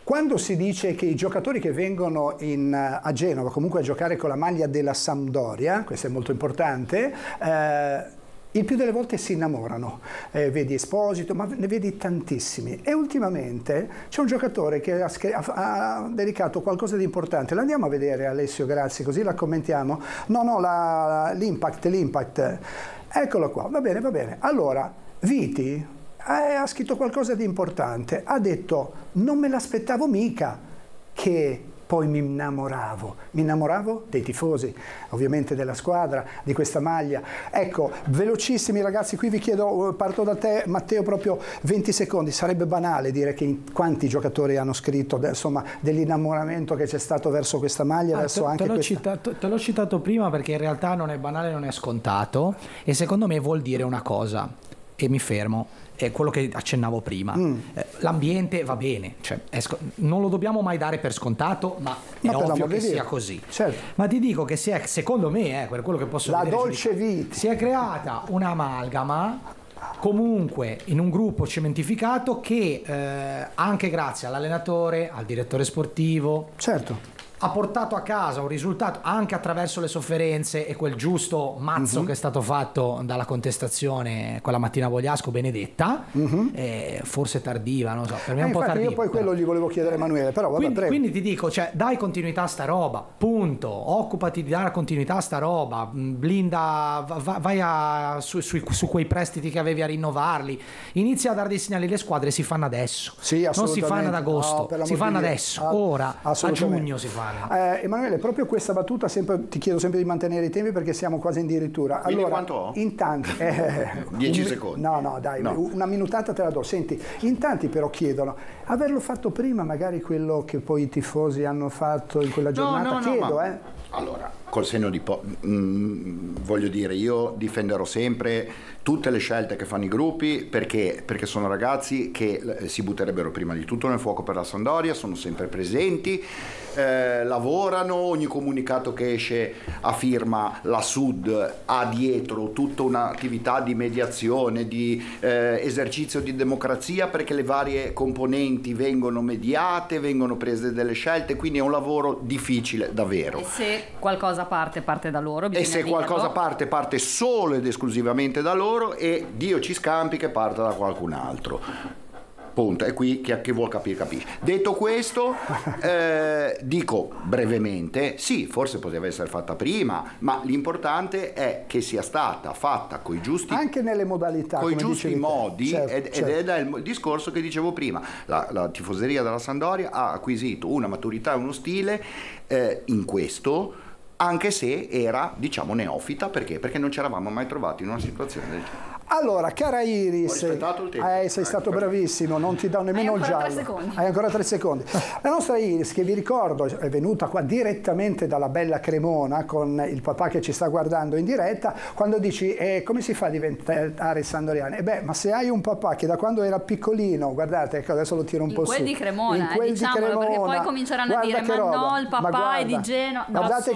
Quando si dice che i giocatori che vengono a Genova comunque a giocare con la maglia della Sampdoria, questo è molto importante, il più delle volte si innamorano, vedi Esposito, ma ne vedi tantissimi. E ultimamente c'è un giocatore che ha dedicato qualcosa di importante. Lo andiamo a vedere, Alessio, grazie, così la commentiamo. No, l'impact. Eccolo qua, va bene. Allora, Viti ha scritto qualcosa di importante, ha detto: non me l'aspettavo mica che poi mi innamoravo dei tifosi, ovviamente della squadra, di questa maglia. Ecco, velocissimi ragazzi, qui vi chiedo, parto da te Matteo, proprio 20 secondi, sarebbe banale dire quanti giocatori hanno scritto insomma dell'innamoramento che c'è stato verso questa maglia, verso anche te l'ho citato prima perché in realtà non è banale, non è scontato, e secondo me vuol dire una cosa, e mi fermo, è quello che accennavo prima. L'ambiente va bene, cioè, non lo dobbiamo mai dare per scontato, ma è ovvio che sia così. Certo. Ma ti dico che secondo me, per quello che posso vedere, dolce vita, si è creata un'amalgama comunque in un gruppo cementificato che anche grazie all'allenatore, al direttore sportivo, certo, ha portato a casa un risultato anche attraverso le sofferenze e quel giusto mazzo che è stato fatto dalla contestazione quella mattina a Bogliasco, benedetta, forse tardiva, non so, per me è un po' tardiva. Io poi quello gli volevo chiedere a Emanuele, però vabbè, prego. Quindi ti dico, cioè, dai continuità a sta roba, punto, occupati di dare continuità a sta roba, blinda, vai su quei prestiti che avevi a rinnovarli, inizia a dare dei segnali. Le squadre si fanno adesso, sì, non si fanno ad agosto, si fanno adesso, ora, a giugno si fanno. Emanuele, proprio questa battuta ti chiedo sempre di mantenere i tempi perché siamo quasi addirittura. Allora, quanto ho? In tanti 10 secondi. No, dai, una minutata te la do. Senti, in tanti però chiedono: averlo fatto prima magari quello che poi i tifosi hanno fatto in quella giornata? Allora, col senno di voglio dire, io difenderò sempre tutte le scelte che fanno i gruppi perché sono ragazzi che si butterebbero prima di tutto nel fuoco per la Sampdoria, sono sempre presenti, lavorano, ogni comunicato che esce a firma la Sud ha dietro tutta un'attività di mediazione, di esercizio di democrazia, perché le varie componenti vengono mediate, vengono prese delle scelte, quindi è un lavoro difficile davvero. E se qualcosa parte da loro, e se qualcosa parte solo ed esclusivamente da loro, e Dio ci scampi che parta da qualcun altro. Punto. E qui chi vuol capire capisce. Detto questo, dico brevemente, sì, forse poteva essere fatta prima, ma l'importante è che sia stata fatta coi giusti, anche nelle modalità, coi giusti modi, certo. Ed è il discorso che dicevo prima. La tifoseria della Sampdoria ha acquisito una maturità e uno stile in questo, anche se era, diciamo, neofita. Perché non ci eravamo mai trovati in una situazione del genere. Allora, cara Iris, sei stato bravissimo, non ti do nemmeno il giallo. Hai ancora 3 secondi. La nostra Iris, che vi ricordo è venuta qua direttamente dalla bella Cremona con il papà che ci sta guardando in diretta, quando dici come si fa a diventare sandoriani? Ma se hai un papà che da quando era piccolino, guardate, ecco, adesso lo tiro un po' su. In quel di Cremona, diciamolo, perché poi cominceranno a dire ma no, il papà è di Genova. Guardate